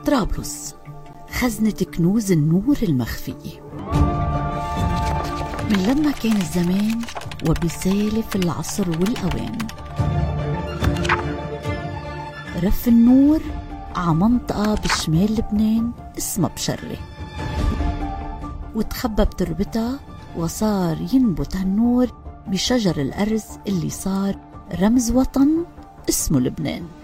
طرابلس، خزنة كنوز النور المخفية. من لما كان الزمان وبسالف العصر والأوان، رف النور عمنطقة بشمال لبنان اسمها بشرة، وتخبى بتربتها وصار ينبت هالنور بشجر الأرز اللي صار رمز وطن اسمه لبنان.